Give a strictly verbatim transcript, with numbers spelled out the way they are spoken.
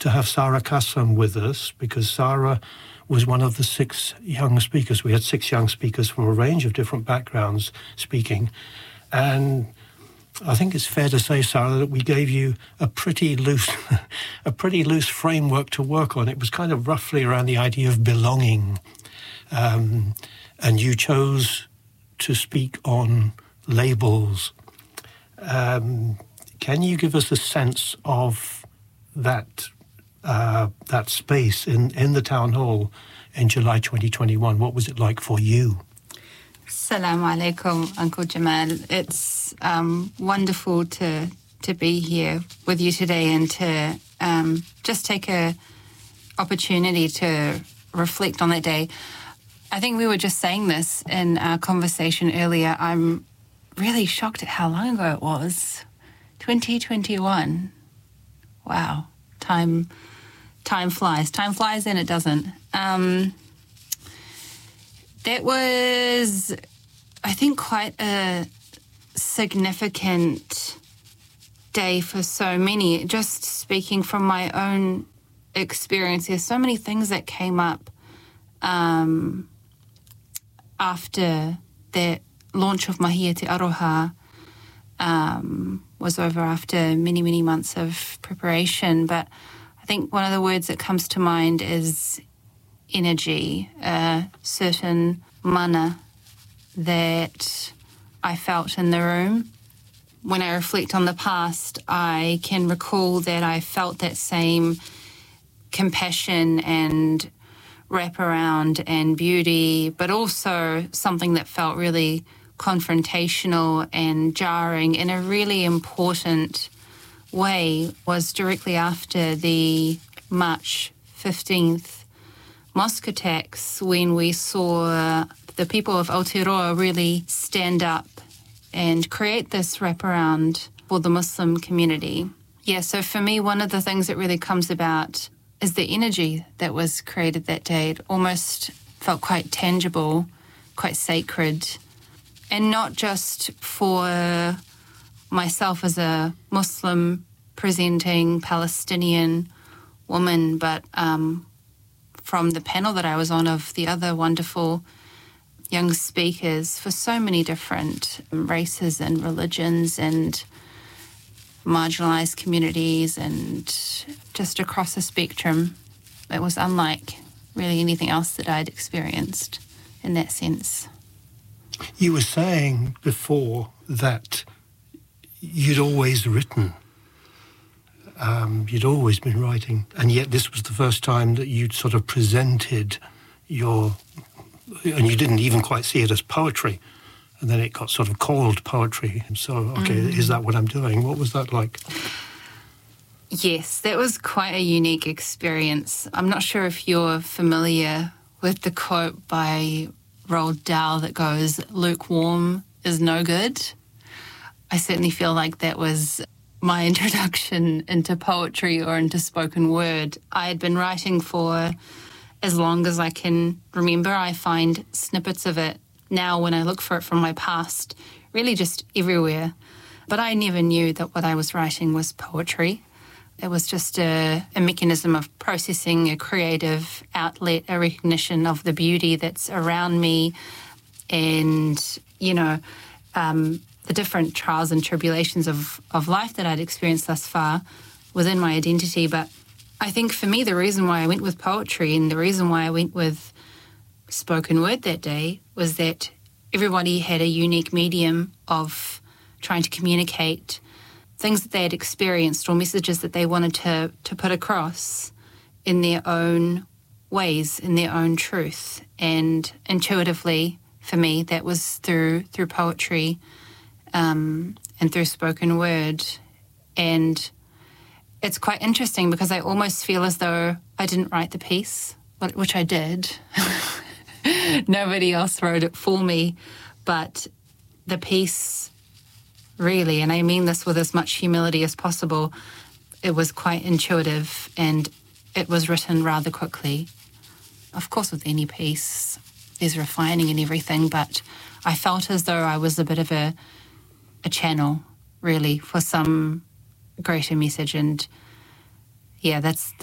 to have Sarah Kassam with us, because Sarah was one of the six young speakers. We had six young speakers from a range of different backgrounds speaking. And I think it's fair to say, Sarah, that we gave you a pretty loose a pretty loose framework to work on. It was kind of roughly around the idea of belonging. Um, and you chose to speak on labels. Um, can you give us a sense of that uh, that space in, in the town hall in July twenty twenty-one? What was it like for you? Assalamu alaikum, Uncle Jamal. It's um, wonderful to to be here with you today and to um, just take a opportunity to reflect on that day. I think we were just saying this in our conversation earlier. I'm really shocked at how long ago it was. twenty twenty-one. Wow. Time time flies. Time flies and it doesn't. Um, that was, I think, quite a significant day for so many. Just speaking from my own experience, there's so many things that came up um, after that launch of Mahia Te Aroha um, was over after many, many months of preparation. But I think one of the words that comes to mind is energy, a certain mana that I felt in the room. When I reflect on the past, I can recall that I felt that same compassion and wraparound and beauty, but also something that felt really confrontational and jarring in a really important way was directly after the March fifteenth mosque attacks, when we saw the people of Aotearoa really stand up and create this wraparound for the Muslim community. Yeah, so for me, one of the things that really comes about is the energy that was created that day. It almost felt quite tangible, quite sacred, and not just for myself as a Muslim presenting Palestinian woman, but um, from the panel that I was on of the other wonderful young speakers for so many different races and religions and marginalised communities and just across the spectrum. It was unlike really anything else that I'd experienced in that sense. You were saying before that you'd always written. Um, you'd always been writing, and yet this was the first time that you'd sort of presented your, and you didn't even quite see it as poetry, and then it got sort of called poetry. And so, okay, mm. is that what I'm doing? What was that like? Yes, that was quite a unique experience. I'm not sure if you're familiar with the quote by Roald Dahl that goes, "Lukewarm is no good." I certainly feel like that was my introduction into poetry or into spoken word. I had been writing for as long as I can remember. I find snippets of it now when I look for it from my past, really just everywhere. But I never knew that what I was writing was poetry. It was just a, a mechanism of processing, a creative outlet, a recognition of the beauty that's around me and, you know, um, the different trials and tribulations of, of life that I'd experienced thus far within my identity. But I think for me, the reason why I went with poetry and the reason why I went with spoken word that day was that everybody had a unique medium of trying to communicate things that they had experienced or messages that they wanted to, to put across in their own ways, in their own truth. And intuitively, for me, that was through through poetry um, and through spoken word. And it's quite interesting because I almost feel as though I didn't write the piece, which I did. Nobody else wrote it for me, but the piece really, and I mean this with as much humility as possible, it was quite intuitive and it was written rather quickly. Of course, with any piece, there's refining and everything, but I felt as though I was a bit of a, a channel, really, for some greater message. And yeah, that's